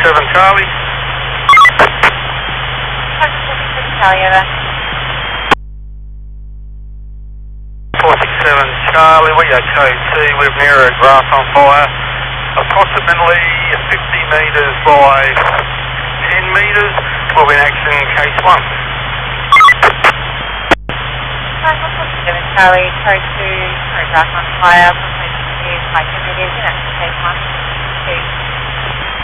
467 Charlie. 467 Charlie, over. 467 Charlie, we are code T, we've near a grass on fire, approximately 50 metres by 10 metres, we'll be in action in case 1. 467 Charlie, code 2, grass on fire, approximately 50 metres by 10 metres, in action case 1. 2.